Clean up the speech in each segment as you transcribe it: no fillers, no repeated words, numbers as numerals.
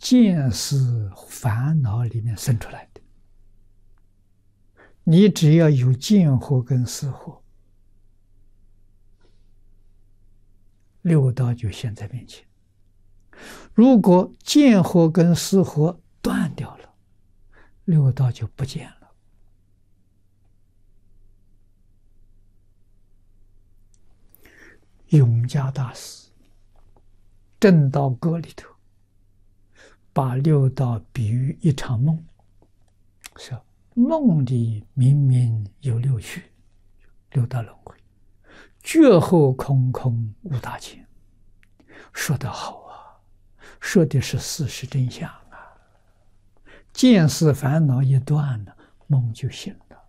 见思烦恼里面生出来的。你只要有见惑跟思惑，六道就现在面前。如果见惑跟思惑断掉了，六道就不见了。永嘉大师正道歌里头把六道比喻一场梦，说梦里明明有六趣，六道轮回，觉后空空无大千。说得好啊，说的是事实真相啊。见思烦恼一断了，梦就醒了，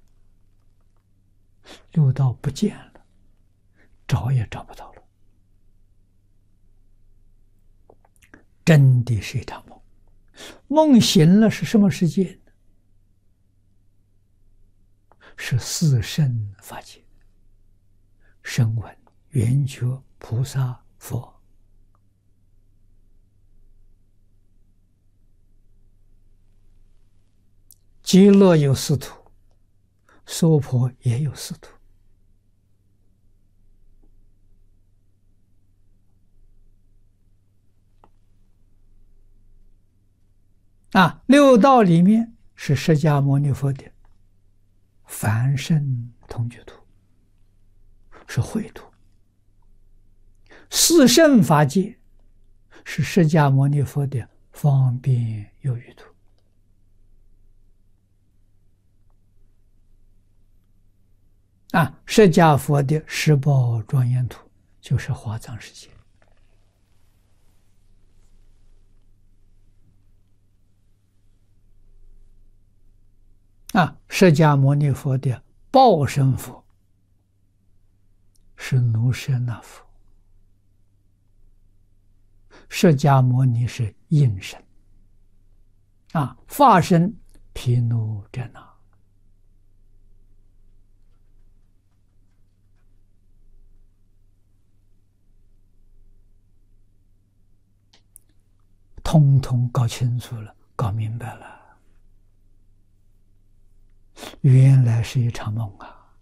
六道不见了，找也找不到了。真的是一场梦。梦醒了是什么世界？是四圣法界，声闻、缘觉、菩萨、佛。极乐有四土，娑婆也有四土。六道里面是释迦牟尼佛的凡圣同居土，是秽土。四圣法界是释迦牟尼佛的方便有余土。释迦佛的十宝庄严土就是华藏世界。释迦牟尼佛的报身佛是奴舍那佛，释迦牟尼是应身，法身毗卢遮那。通通搞清楚了，搞明白了，原来是一场梦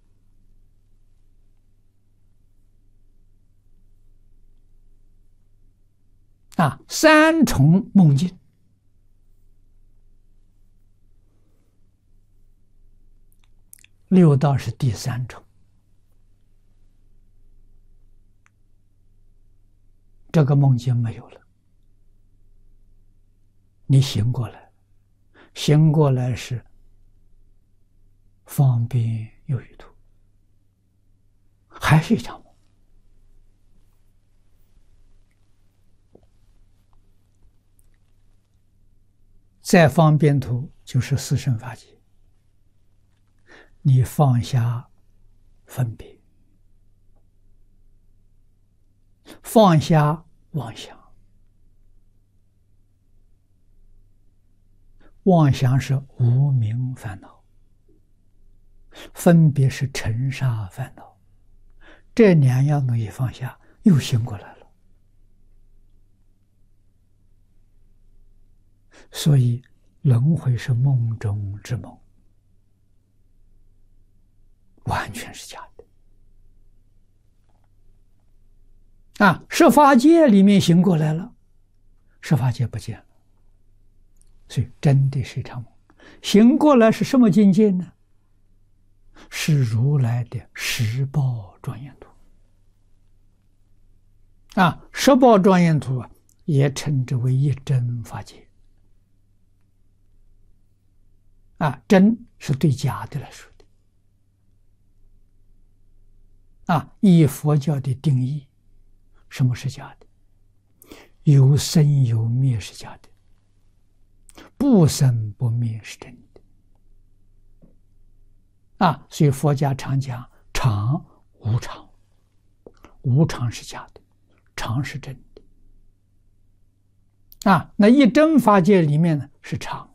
三重梦境。六道是第三重，这个梦境没有了。你醒过来，醒过来是方便有余土，还是一场梦。再方便土就是四圣法界，你放下分别，放下妄想。妄想是无明烦恼，分别是尘沙烦恼，这两样东西放下，又醒过来了。所以轮回是梦中之梦，完全是假的。十法界里面醒过来了，十法界不见了。所以真的是一场梦。醒过来是什么境界呢？是如来的十宝庄严土。十宝庄严土也称之为一真法界。真是对假的来说的。以佛教的定义，什么是假的？有生有灭是假的，不生不灭是真的。所以佛家常讲常无常，无常是假的，常是真的。那一真法界里面呢是常，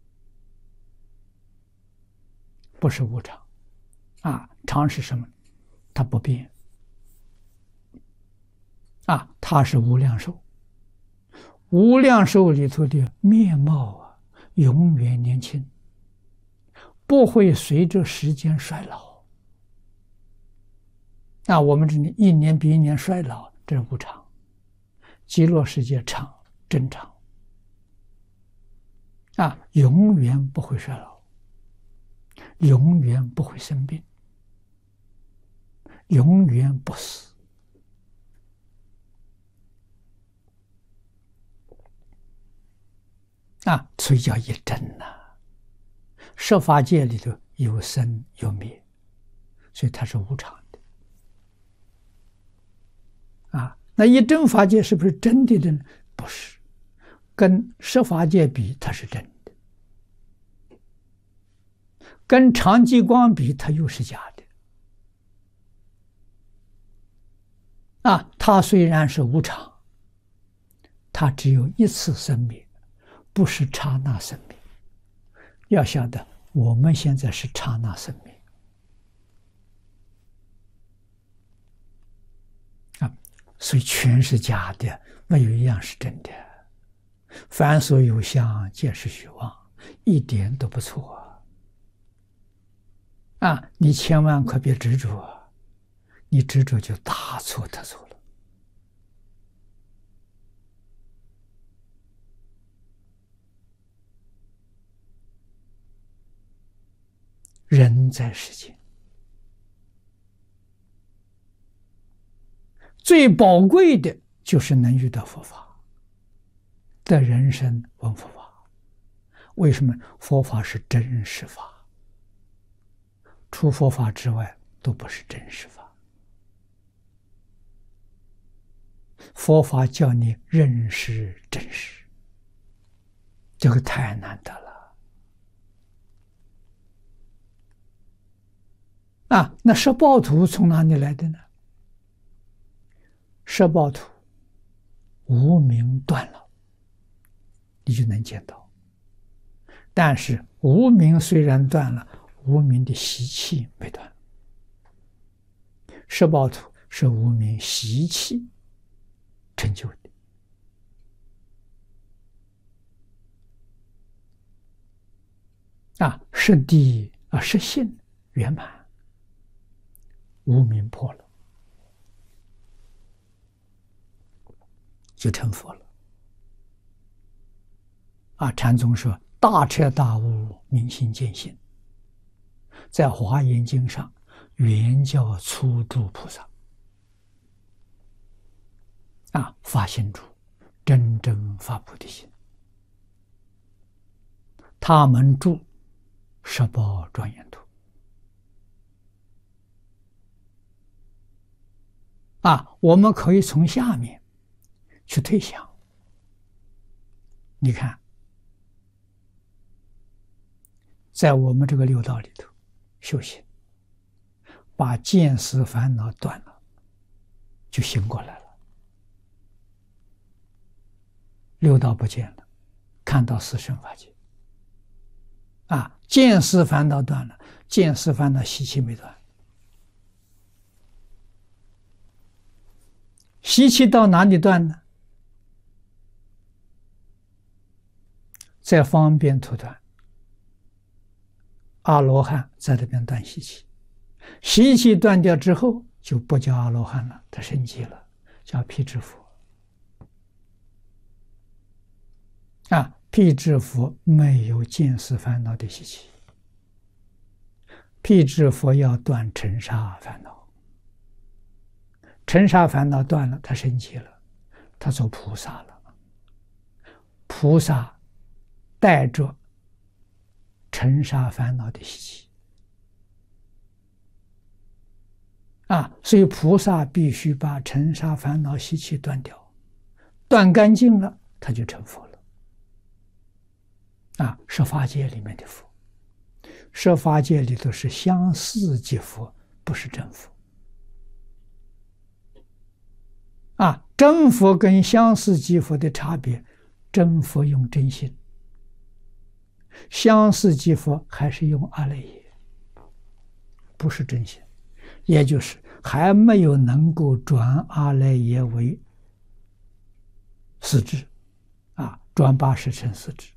不是无常。常是什么？它不变。它是无量寿， 无量寿里头的面貌啊，永远年轻，不会随着时间衰老。我们这里一年比一年衰老，这是无常。极乐世界常，正常。永远不会衰老，永远不会生病，永远不死。所以叫一真呐。十法界里头有生有灭，所以它是无常的。那一真法界是不是真的呢？不是，跟十法界比，它是真的；跟常寂光比，它又是假的。它虽然是无常，它只有一次生灭，不是刹那生灭。要晓得，我们现在是刹那生灭。所以全是假的，没有一样是真的。凡所有相，皆是虚妄，一点都不错。你千万可别执着，你执着就大错特错了。人在世间，最宝贵的就是能遇到佛法，得人生闻佛法。为什么？佛法是真实法，除佛法之外都不是真实法。佛法叫你认识真实，这个太难得了。那十报图从哪里来的呢？十报图无明断了，你就能见到。但是无明虽然断了，无明的习气没断。十报图是无明习气成就的。是地是性圆满，无明破了，就成佛了。禅宗说大彻大悟，明心见性，在华严经上原叫初住菩萨。发心住，真正发菩提心。他们住十报庄严土。我们可以从下面去推想。你看，在我们这个六道里头修行，把见思烦恼断了，就醒过来了。六道不见了，看到四圣法界。见思烦恼断了，见思烦恼习气没断。习气到哪里断呢？在方便图断，阿罗汉在这边断习气。习气断掉之后，就不叫阿罗汉了，他升级了，叫辟支佛。辟支佛没有见思烦恼的习气，辟支佛要断尘沙烦恼，尘沙烦恼断了，他升级了，他做菩萨了。菩萨带着尘沙烦恼的习气所以菩萨必须把尘沙烦恼习气断掉，断干净了，他就成佛了。十法界里面的佛，十法界里头是相似即佛，不是真佛。真佛跟相似即佛的差别，真佛用真心，相似即佛还是用阿赖耶，不是真心，也就是还没有能够转阿赖耶为实质， 转80成4支。